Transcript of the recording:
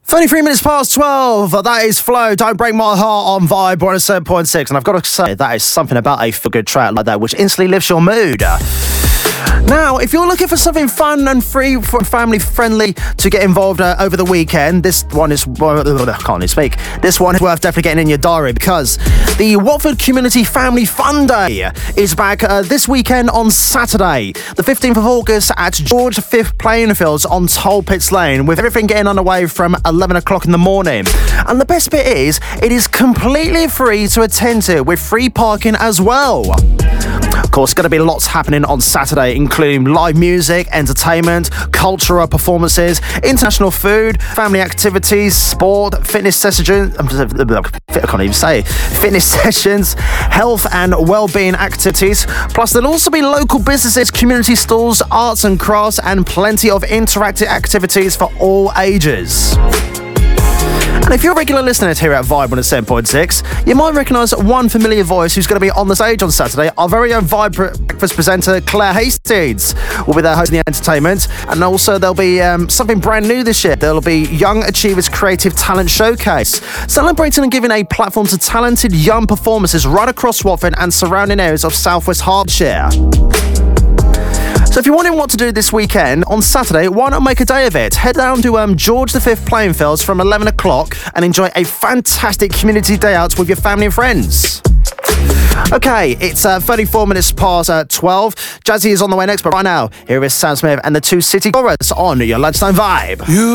33 minutes past 12, that is Flow, Don't Break My Heart on Vibe 107.6. And I've got to say, that is something about a feel-good track like that, which instantly lifts your mood. Now, if you're looking for something fun and free, family-friendly to get involved over the weekend, this one is... I can't even speak. This one is worth definitely getting in your diary because the Watford Community Family Fun Day is back this weekend on Saturday, the 15th of August at George V Playing Fields on Tollpits Lane, with everything getting underway from 11 o'clock in the morning. And the best bit is, it is completely free to attend to, with free parking as well. Of course, going to be lots happening on Saturday, including live music, entertainment, cultural performances, international food, family activities, sport, fitness sessions, fitness sessions, health and well-being activities. Plus, there'll also be local businesses, community stalls, arts and crafts, and plenty of interactive activities for all ages. And if you're a regular listener here at Vibe 107.6, you might recognise one familiar voice who's going to be on the stage on Saturday. Our very own Vibe Breakfast presenter, Claire Hastings, will be there hosting the entertainment. And also there'll be something brand new this year. There'll be Young Achievers Creative Talent Showcase, celebrating and giving a platform to talented young performances right across Watford and surrounding areas of South West Hertfordshire. So if you're wondering what to do this weekend, on Saturday, why not make a day of it? Head down to George V Playing Fields from 11 o'clock and enjoy a fantastic community day out with your family and friends. Okay, it's 34 minutes past 12. Jazzy is on the way next, but right now, here is Sam Smith and the Two City Chorus on your Lunchtime Vibe.